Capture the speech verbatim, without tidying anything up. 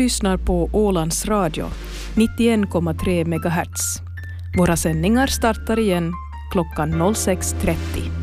lyssnar på Ålands Radio, nittioen komma tre megahertz. Våra sändningar startar igen klockan noll sex trettio.